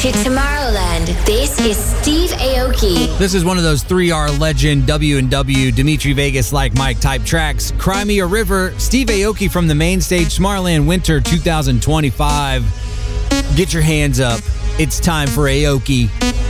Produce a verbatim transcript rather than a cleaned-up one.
to Tomorrowland. This is Steve Aoki. This is one of those three R legend W and W Dimitri Vegas like Mike type tracks. Cry Me a River, Steve Aoki from the main stage Tomorrowland Winter twenty twenty-five. Get your hands up. It's time for Aoki.